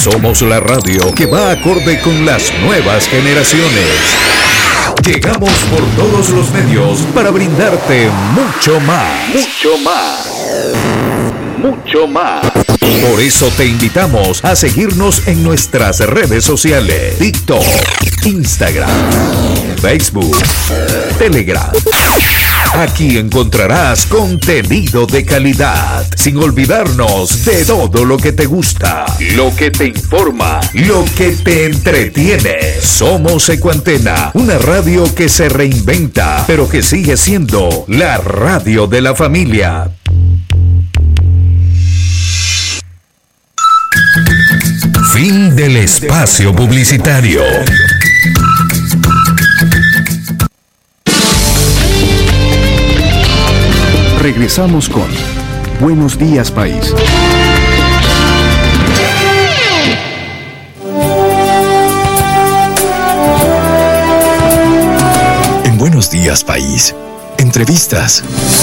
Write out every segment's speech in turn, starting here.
Somos la radio que va acorde con las nuevas generaciones. Llegamos por todos los medios para brindarte mucho más. Mucho más. Mucho más. Por eso te invitamos a seguirnos en nuestras redes sociales: TikTok, Instagram, Facebook, Telegram. Aquí encontrarás contenido de calidad, sin olvidarnos de todo lo que te gusta, lo que te informa, lo que te entretiene. Somos Ecuantena, una radio que se reinventa, pero que sigue siendo la radio de la familia. Fin del espacio publicitario. Regresamos con Buenos Días País. En Buenos Días País, entrevistas.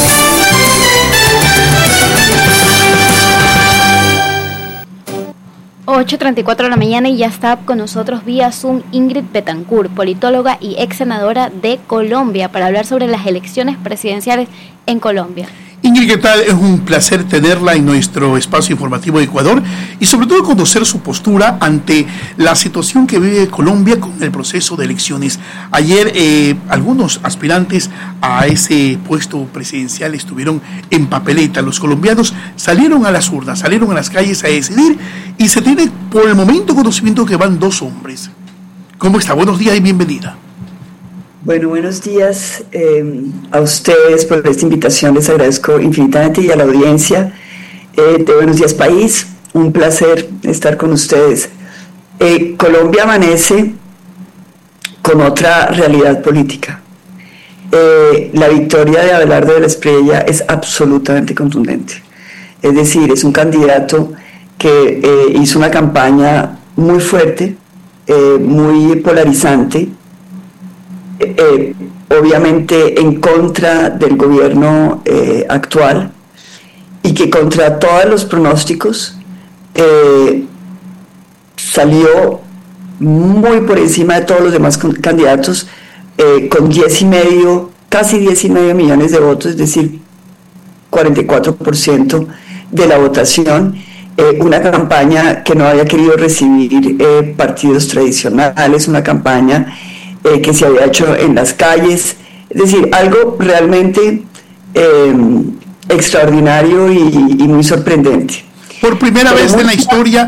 Ocho 8:34 de la mañana y ya está con nosotros vía Zoom Ingrid Betancourt, politóloga y ex senadora de Colombia, para hablar sobre las elecciones presidenciales en Colombia. Ingrid, ¿qué tal? Es un placer tenerla en nuestro espacio informativo de Ecuador y sobre todo conocer su postura ante la situación que vive Colombia con el proceso de elecciones. Ayer algunos aspirantes a ese puesto presidencial estuvieron en papeleta. Los colombianos salieron a las urnas, salieron a las calles a decidir y se tiene por el momento conocimiento que van 2 hombres. ¿Cómo está? Buenos días y bienvenida. Bueno, buenos días a ustedes por esta invitación, les agradezco infinitamente, y a la audiencia de Buenos Días País, un placer estar con ustedes. Colombia amanece con otra realidad política. La victoria de Abelardo de la Espriella es absolutamente contundente, es decir, es un candidato que hizo una campaña muy fuerte, muy polarizante, obviamente en contra del gobierno actual, y que contra todos los pronósticos salió muy por encima de todos los demás candidatos, con casi 10,5 millones de votos, es decir, 44% de la votación. Una campaña que no había querido recibir partidos tradicionales, una campaña que se había hecho en las calles, es decir, algo realmente extraordinario y muy sorprendente. Por primera vez en la historia,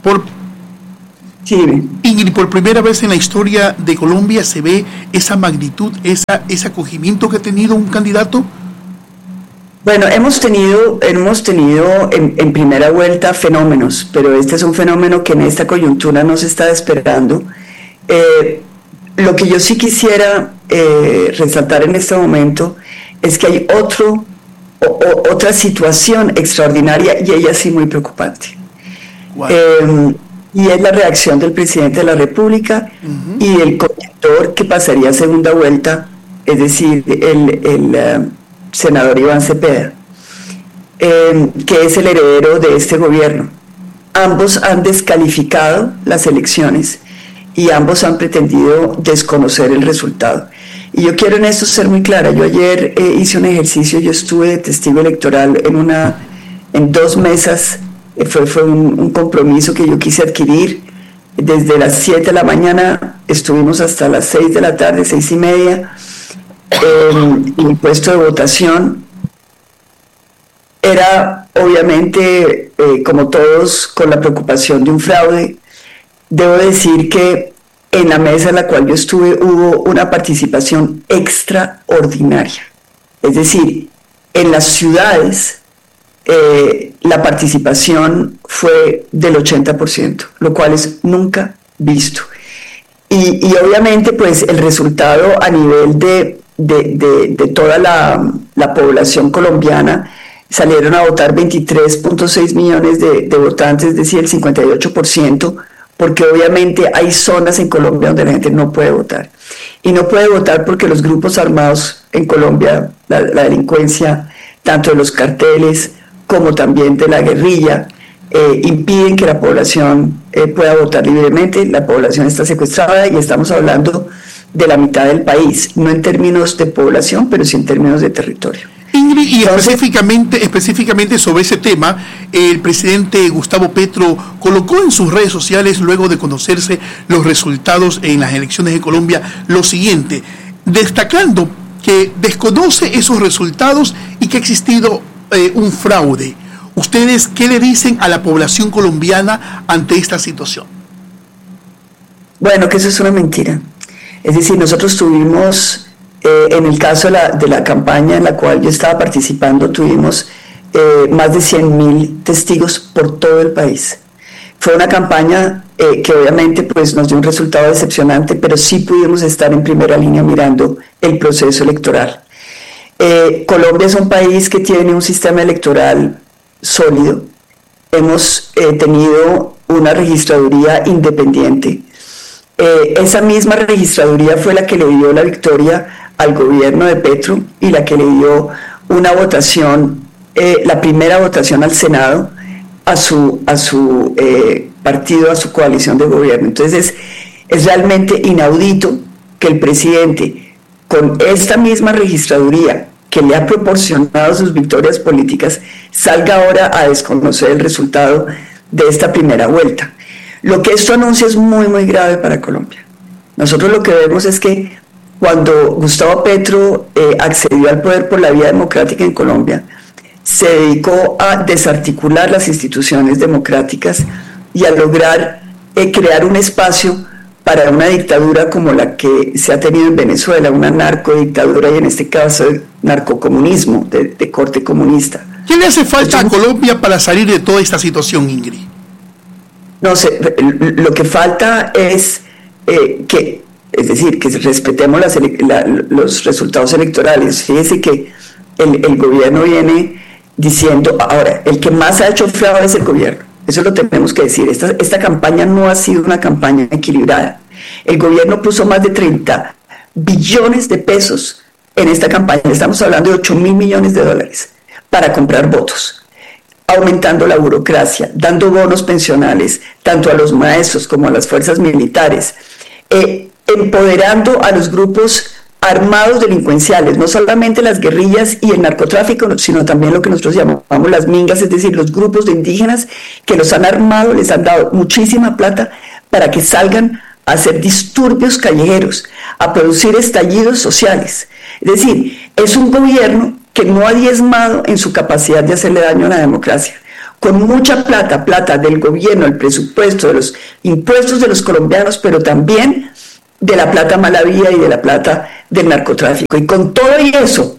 Ingrid, por primera vez en la historia de Colombia se ve esa magnitud, ese acogimiento que ha tenido un candidato. Bueno, hemos tenido en primera vuelta fenómenos, pero este es un fenómeno que en esta coyuntura no se está esperando. Lo que yo sí quisiera resaltar en este momento es que hay otra situación extraordinaria, y ella sí muy preocupante. Wow. Y es la reacción del presidente de la República y del conductor que pasaría a segunda vuelta, es decir, el senador Iván Cepeda, que es el heredero de este gobierno. Ambos han descalificado las elecciones y ambos han pretendido desconocer el resultado. Y yo quiero en esto ser muy clara. Yo ayer hice un ejercicio, yo estuve de testigo electoral en 2 mesas. Fue un compromiso que yo quise adquirir. Desde las 7 de la mañana estuvimos hasta las 6 de la tarde, 6:30, en el puesto de votación. Era obviamente, como todos, con la preocupación de un fraude. Debo decir que en la mesa en la cual yo estuve hubo una participación extraordinaria. Es decir, en las ciudades la participación fue del 80%, lo cual es nunca visto. Y obviamente pues el resultado a nivel de toda la población colombiana, salieron a votar 23.6 millones de votantes, es decir, el 58%, porque obviamente hay zonas en Colombia donde la gente no puede votar. Y no puede votar porque los grupos armados en Colombia, la delincuencia, tanto de los carteles como también de la guerrilla, impiden que la población pueda votar libremente. La población está secuestrada y estamos hablando de la mitad del país, no en términos de población, pero sí en términos de territorio. Ingrid, y específicamente sobre ese tema, el presidente Gustavo Petro colocó en sus redes sociales, luego de conocerse los resultados en las elecciones de Colombia, lo siguiente, destacando que desconoce esos resultados y que ha existido un fraude. ¿Ustedes qué le dicen a la población colombiana ante esta situación? Bueno, que eso es una mentira. Es decir, nosotros tuvimos, en el caso de la campaña en la cual yo estaba participando, tuvimos más de 100.000 testigos por todo el país. Fue una campaña que obviamente pues, nos dio un resultado decepcionante, pero sí pudimos estar en primera línea mirando el proceso electoral. Colombia es un país que tiene un sistema electoral sólido. Hemos tenido una registraduría independiente. Esa misma registraduría fue la que le dio la victoria al gobierno de Petro y la que le dio una votación, la primera votación al Senado a su partido, a su coalición de gobierno. Entonces es realmente inaudito que el presidente, con esta misma registraduría que le ha proporcionado sus victorias políticas, salga ahora a desconocer el resultado de esta primera vuelta. Lo que esto anuncia es muy, muy grave para Colombia. Nosotros lo que vemos es que cuando Gustavo Petro accedió al poder por la vía democrática en Colombia, se dedicó a desarticular las instituciones democráticas y a lograr crear un espacio para una dictadura como la que se ha tenido en Venezuela, una narcodictadura y en este caso narcocomunismo de corte comunista. ¿Qué le hace falta a Colombia para salir de toda esta situación, Ingrid? No sé, lo que falta es que respetemos los resultados electorales. Fíjese que el gobierno viene diciendo, ahora, el que más ha hecho fraude es el gobierno. Eso lo tenemos que decir. Esta campaña no ha sido una campaña equilibrada. El gobierno puso más de 30 billones de pesos en esta campaña. Estamos hablando de 8.000 millones de dólares para comprar votos, aumentando la burocracia, dando bonos pensionales tanto a los maestros como a las fuerzas militares, empoderando a los grupos armados delincuenciales, no solamente las guerrillas y el narcotráfico, sino también lo que nosotros llamamos las mingas, es decir, los grupos de indígenas que los han armado, les han dado muchísima plata para que salgan a hacer disturbios callejeros, a producir estallidos sociales. Es decir, es un gobierno que no ha diezmado en su capacidad de hacerle daño a la democracia. Con mucha plata del gobierno, el presupuesto, de los impuestos de los colombianos, pero también de la plata mala vía y de la plata del narcotráfico. Y con todo y eso,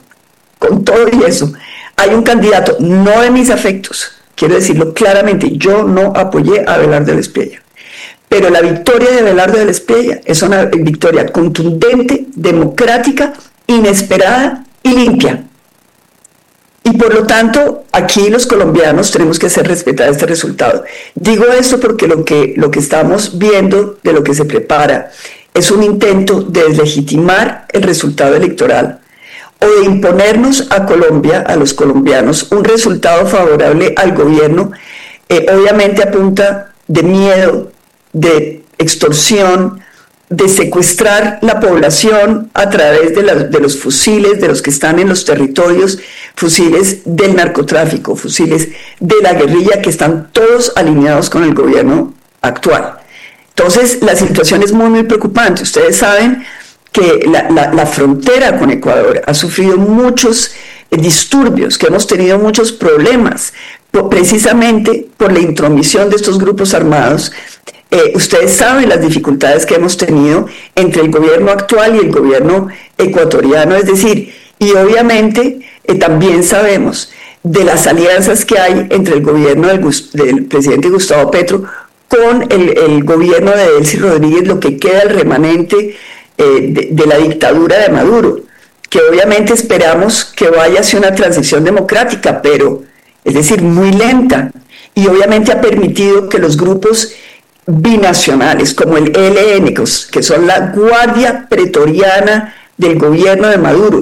hay un candidato, no de mis afectos, quiero decirlo claramente, yo no apoyé a Abelardo del Espriella, pero la victoria de Abelardo del Espriella es una victoria contundente, democrática, inesperada y limpia. Y por lo tanto, aquí los colombianos tenemos que hacer respetar este resultado. Digo esto porque lo que estamos viendo de lo que se prepara es un intento de deslegitimar el resultado electoral o de imponernos a Colombia, a los colombianos, un resultado favorable al gobierno, obviamente a punta de miedo, de extorsión, de secuestrar la población a través de los fusiles, de los que están en los territorios, fusiles del narcotráfico, fusiles de la guerrilla, que están todos alineados con el gobierno actual. Entonces, la situación es muy, muy preocupante. Ustedes saben que la frontera con Ecuador ha sufrido muchos disturbios, que hemos tenido muchos problemas, precisamente por la intromisión de estos grupos armados. Ustedes saben las dificultades que hemos tenido entre el gobierno actual y el gobierno ecuatoriano, es decir, y obviamente también sabemos de las alianzas que hay entre el gobierno del presidente Gustavo Petro con el gobierno de Delcy Rodríguez, lo que queda el remanente de la dictadura de Maduro, que obviamente esperamos que vaya hacia una transición democrática, pero es decir, muy lenta, y obviamente ha permitido que los grupos binacionales como el ELN, que son la guardia pretoriana del gobierno de Maduro,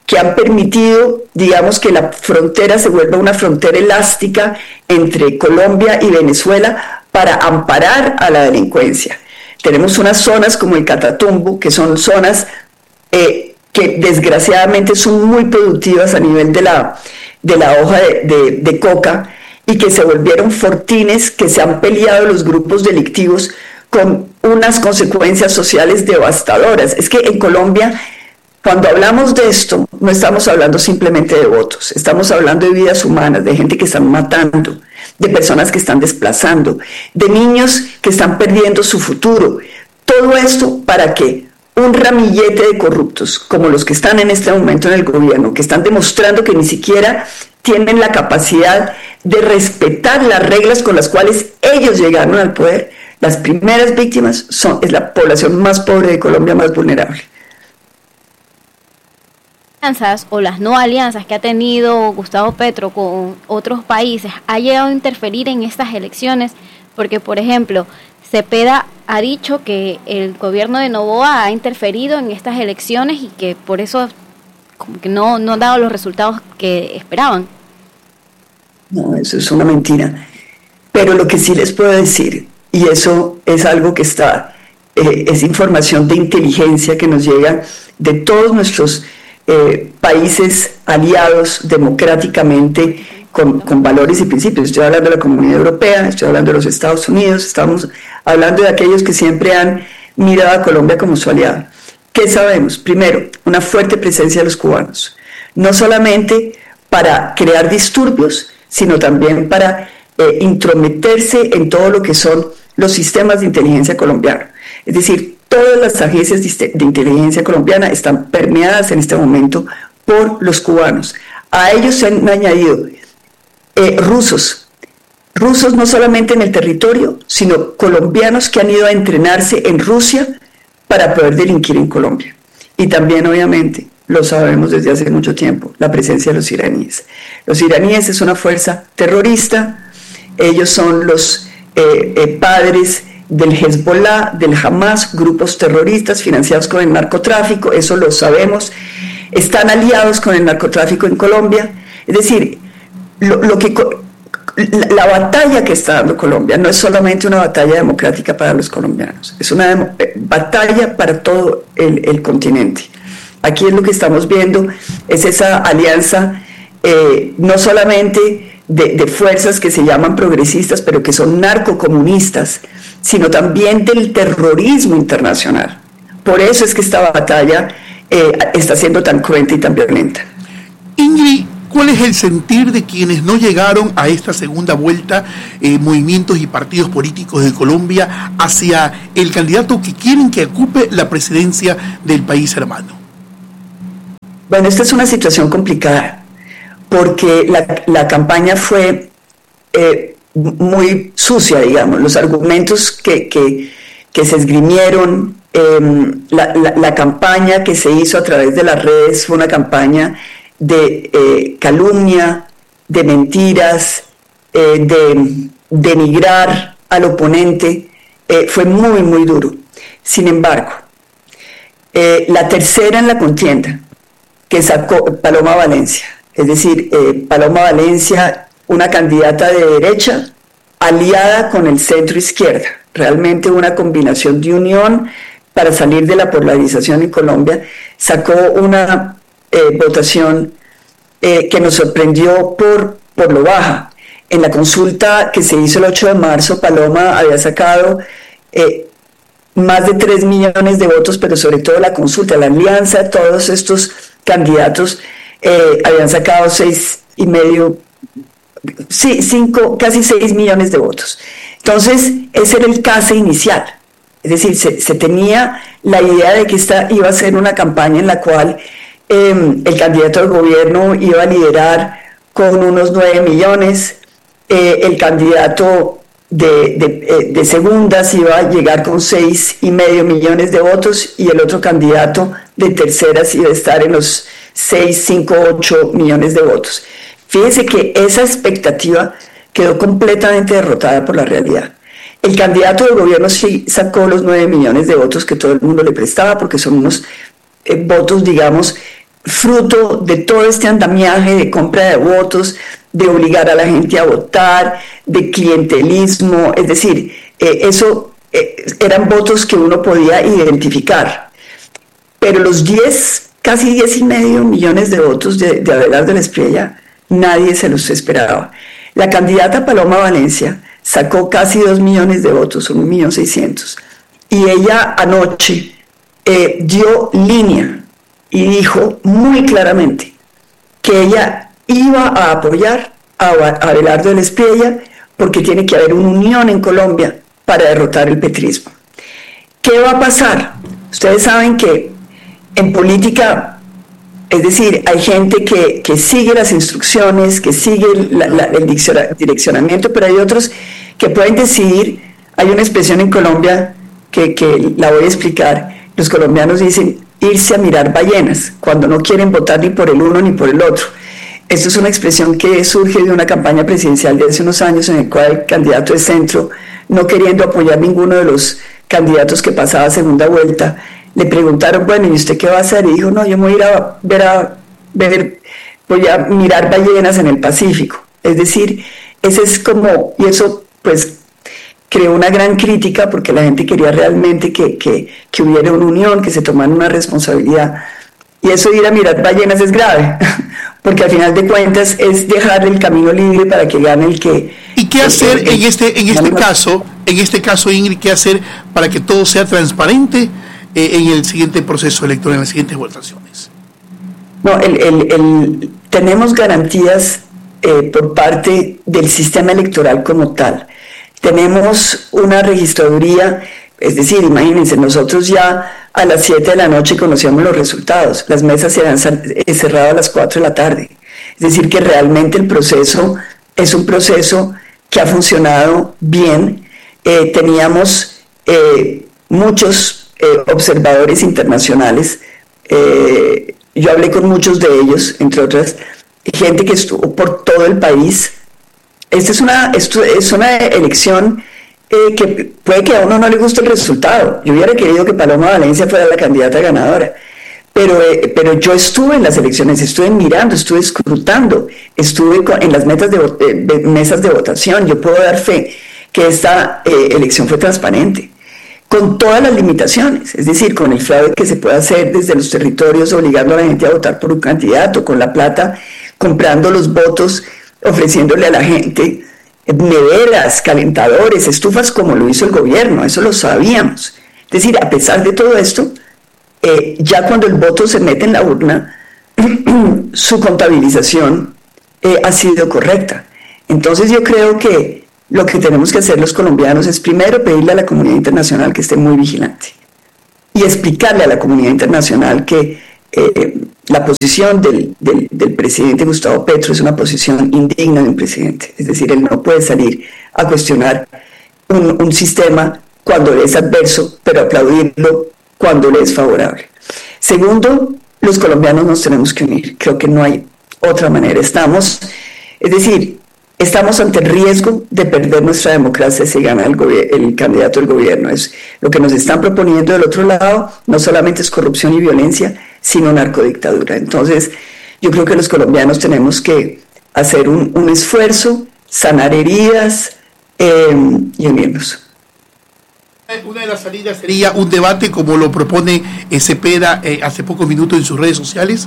que han permitido, digamos, que la frontera se vuelva una frontera elástica entre Colombia y Venezuela para amparar a la delincuencia. Tenemos unas zonas como el Catatumbo, que son zonas que desgraciadamente son muy productivas a nivel de la hoja de coca, y que se volvieron fortines, que se han peleado los grupos delictivos con unas consecuencias sociales devastadoras. Es que en Colombia, cuando hablamos de esto, no estamos hablando simplemente de votos, estamos hablando de vidas humanas, de gente que están matando, de personas que están desplazando, de niños que están perdiendo su futuro. Todo esto para que un ramillete de corruptos, como los que están en este momento en el gobierno, que están demostrando que ni siquiera tienen la capacidad de respetar las reglas con las cuales ellos llegaron al poder, las primeras víctimas es la población más pobre de Colombia, más vulnerable. Alianzas o las no alianzas que ha tenido Gustavo Petro con otros países ha llegado a interferir en estas elecciones, porque por ejemplo Cepeda ha dicho que el gobierno de Noboa ha interferido en estas elecciones y que por eso como que no han dado los resultados que esperaban. No, eso es una mentira. Pero lo que sí les puedo decir, y eso es algo que es información de inteligencia que nos llega de todos nuestros países aliados democráticamente con valores y principios. Estoy hablando de la Comunidad Europea, estoy hablando de los Estados Unidos, estamos hablando de aquellos que siempre han mirado a Colombia como su aliado. ¿Qué sabemos? Primero, una fuerte presencia de los cubanos, no solamente para crear disturbios, sino también para intrometerse en todo lo que son los sistemas de inteligencia colombianos. Es decir, todas las agencias de inteligencia colombiana están permeadas en este momento por los cubanos. A ellos se han añadido rusos no solamente en el territorio, sino colombianos que han ido a entrenarse en Rusia para poder delinquir en Colombia. Y también, obviamente, lo sabemos desde hace mucho tiempo, la presencia de los iraníes. Los iraníes es una fuerza terrorista, ellos son los padres del Hezbollah, del Hamas, grupos terroristas financiados con el narcotráfico, eso lo sabemos, están aliados con el narcotráfico en Colombia. Es decir, la batalla que está dando Colombia no es solamente una batalla democrática para los colombianos, es una batalla para todo el continente. Aquí es lo que estamos viendo, es esa alianza no solamente de fuerzas que se llaman progresistas, pero que son narcocomunistas, sino también del terrorismo internacional. Por eso es que esta batalla está siendo tan cruenta y tan violenta. Ingrid, ¿cuál es el sentir de quienes no llegaron a esta segunda vuelta, movimientos y partidos políticos de Colombia, hacia el candidato que quieren que ocupe la presidencia del país hermano? Bueno, esta es una situación complicada, porque la campaña fue muy sucia, digamos. Los argumentos que se esgrimieron, la campaña que se hizo a través de las redes fue una campaña de calumnia, de mentiras, de denigrar al oponente, fue muy, muy duro. Sin embargo, la tercera en la contienda, que sacó Paloma Valencia, es decir, Paloma Valencia, una candidata de derecha aliada con el centro izquierda, realmente una combinación de unión para salir de la polarización en Colombia, sacó una votación que nos sorprendió por lo baja. En la consulta que se hizo el 8 de marzo, Paloma había sacado más de 3 millones de votos, pero sobre todo la consulta, la alianza, todos estos candidatos habían sacado 6,5, casi 6 millones de votos. Entonces, ese era el case inicial. Es decir, se tenía la idea de que esta iba a ser una campaña en la cual el candidato al gobierno iba a liderar con unos 9 millones, el candidato de segundas iba a llegar con 6,5 millones de votos y el otro candidato de terceras iba a estar en los 6, 5, 8 millones de votos. Fíjense que esa expectativa quedó completamente derrotada por la realidad. El candidato del gobierno sí sacó los 9 millones de votos que todo el mundo le prestaba, porque son unos votos, digamos, fruto de todo este andamiaje de compra de votos, de obligar a la gente a votar, de clientelismo, es decir, eran votos que uno podía identificar. Pero los casi 10,5 millones de votos de Abelardo Espriella, nadie se los esperaba. La candidata Paloma Valencia sacó casi 2 millones de votos, 1.600.000, y ella anoche dio línea y dijo muy claramente que ella iba a apoyar a Abelardo Espriella porque tiene que haber una unión en Colombia para derrotar el petrismo. ¿Qué va a pasar? Ustedes saben que en política, es decir, hay gente que sigue las instrucciones, que sigue el direccionamiento, pero hay otros que pueden decidir. Hay una expresión en Colombia que la voy a explicar. Los colombianos dicen irse a mirar ballenas, cuando no quieren votar ni por el uno ni por el otro. Esto es una expresión que surge de una campaña presidencial de hace unos años en el cual el candidato de centro, no queriendo apoyar ninguno de los candidatos que pasaba a segunda vuelta, le preguntaron, bueno, ¿y usted qué va a hacer? Y dijo, no, yo me voy a ir a voy a mirar ballenas en el Pacífico. Es decir, ese es como, y eso pues creó una gran crítica porque la gente quería realmente que hubiera una unión, que se tomara una responsabilidad. Y eso de ir a mirar ballenas es grave, porque al final de cuentas es dejar el camino libre para que gane el que... ¿Y qué hacer en este caso, Ingrid, qué hacer para que todo sea transparente en el siguiente proceso electoral, en las siguientes votaciones? No, tenemos garantías por parte del sistema electoral como tal. Tenemos una registraduría, es decir, imagínense, nosotros ya a las 7 de la noche conocíamos los resultados, las mesas se han cerrado a las 4 de la tarde. Es decir, que realmente el proceso es un proceso que ha funcionado bien. Teníamos muchos observadores internacionales, yo hablé con muchos de ellos, entre otras, gente que estuvo por todo el país. Esto es una elección que puede que a uno no le guste el resultado. Yo hubiera querido que Paloma Valencia fuera la candidata ganadora, pero yo estuve en las elecciones, estuve mirando, estuve escrutando, estuve en las mesas de votación. Yo puedo dar fe que esta elección fue transparente, con todas las limitaciones, es decir, con el fraude que se puede hacer desde los territorios, obligando a la gente a votar por un candidato, con la plata, comprando los votos, ofreciéndole a la gente neveras, calentadores, estufas, como lo hizo el gobierno. Eso lo sabíamos. Es decir, a pesar de todo esto, ya cuando el voto se mete en la urna, su contabilización ha sido correcta. Entonces yo creo que lo que tenemos que hacer los colombianos es primero pedirle a la comunidad internacional que esté muy vigilante y explicarle a la comunidad internacional que la posición del presidente Gustavo Petro es una posición indigna de un presidente. Es decir, él no puede salir a cuestionar un sistema cuando le es adverso, pero aplaudirlo cuando le es favorable. Segundo, los colombianos nos tenemos que unir. Creo que no hay otra manera. Estamos ante el riesgo de perder nuestra democracia si gana el candidato del gobierno. Es lo que nos están proponiendo del otro lado, no solamente es corrupción y violencia, sino narcodictadura. Entonces, yo creo que los colombianos tenemos que hacer un esfuerzo, sanar heridas y unirnos. Una de las salidas sería un debate como lo propone Cepeda hace pocos minutos en sus redes sociales.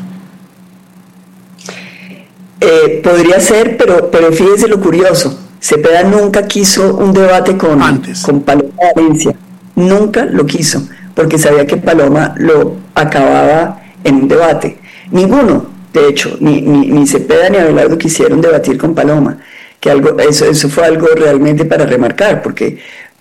Podría ser, pero fíjese lo curioso. Cepeda nunca quiso un debate con Paloma Valencia. Nunca lo quiso, porque sabía que Paloma lo acababa en un debate. Ninguno, de hecho, ni Cepeda ni Abelardo quisieron debatir con Paloma. Que eso fue algo realmente para remarcar, porque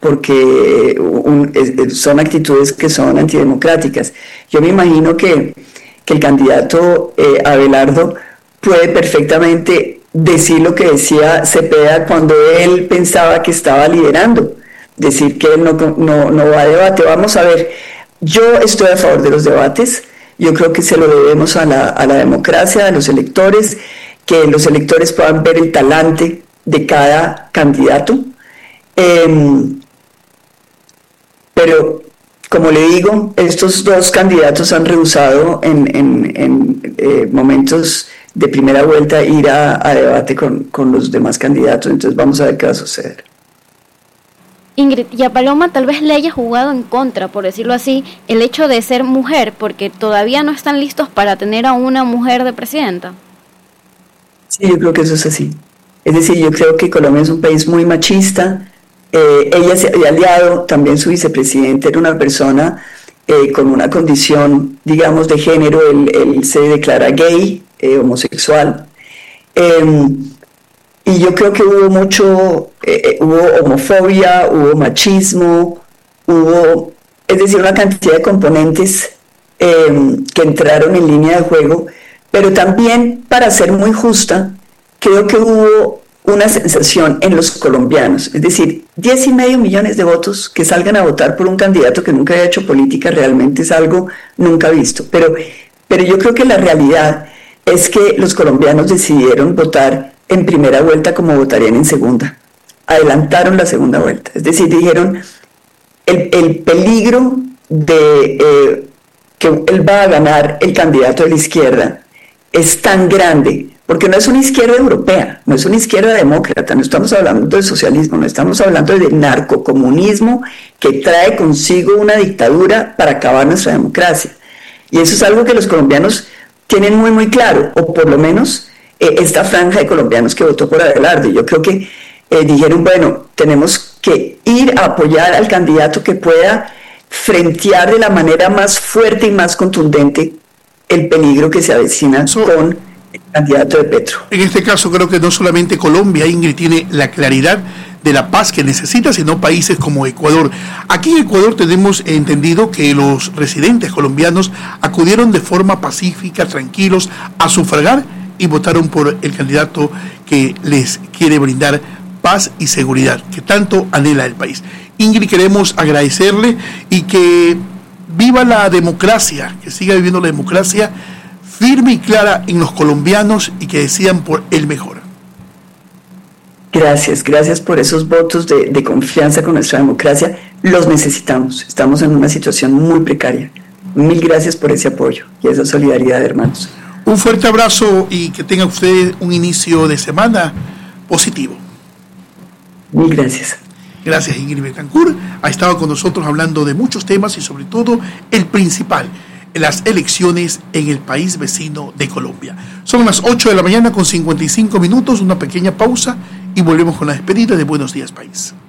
son actitudes que son antidemocráticas. Yo me imagino que el candidato Abelardo puede perfectamente decir lo que decía Cepeda cuando él pensaba que estaba liderando, decir que él no va a debate. Vamos a ver, yo estoy a favor de los debates. Yo creo que se lo debemos a la democracia, a los electores, que los electores puedan ver el talante de cada candidato. Pero como le digo, estos dos candidatos han rehusado en momentos de primera vuelta ir a debate con los demás candidatos, entonces vamos a ver qué va a suceder. Ingrid, y a Paloma tal vez le haya jugado en contra, por decirlo así, el hecho de ser mujer, porque todavía no están listos para tener a una mujer de presidenta. Sí, yo creo que eso es así. Es decir, yo creo que Colombia es un país muy machista. Ella se había aliado, también su vicepresidente era una persona con una condición, digamos, de género, él se declara gay, homosexual. Y yo creo que hubo mucho, hubo homofobia, hubo machismo, es decir, una cantidad de componentes que entraron en línea de juego, pero también, para ser muy justa, creo que hubo una sensación en los colombianos, es decir, 10,5 millones de votos que salgan a votar por un candidato que nunca haya hecho política realmente es algo nunca visto, pero yo creo que la realidad es que los colombianos decidieron votar en primera vuelta como votarían en segunda, adelantaron la segunda vuelta, es decir, dijeron el peligro de que él va a ganar el candidato de la izquierda es tan grande, porque no es una izquierda europea, no es una izquierda demócrata, no estamos hablando de socialismo, no estamos hablando de narcocomunismo que trae consigo una dictadura para acabar nuestra democracia. Y eso es algo que los colombianos tienen muy, muy claro, o por lo menos esta franja de colombianos que votó por Abelardo. Yo creo que dijeron, bueno, tenemos que ir a apoyar al candidato que pueda frentear de la manera más fuerte y más contundente el peligro que se avecina con el candidato de Petro. En este caso creo que no solamente Colombia, Ingrid, tiene la claridad de la paz que necesita, sino países como Ecuador. Aquí en Ecuador tenemos entendido que los residentes colombianos acudieron de forma pacífica, tranquilos, a sufragar y votaron por el candidato que les quiere brindar paz y seguridad, que tanto anhela el país. Ingrid, queremos agradecerle y que viva la democracia, que siga viviendo la democracia firme y clara en los colombianos y que decidan por el mejor. Gracias por esos votos de confianza con nuestra democracia. Los necesitamos, estamos en una situación muy precaria. Mil gracias por ese apoyo y esa solidaridad, hermanos. Un fuerte abrazo y que tenga usted un inicio de semana positivo. Mil gracias. Gracias, Ingrid Betancourt. Ha estado con nosotros hablando de muchos temas y sobre todo el principal, las elecciones en el país vecino de Colombia. Son las 8 de la mañana con 55 minutos, una pequeña pausa y volvemos con la despedida de Buenos Días País.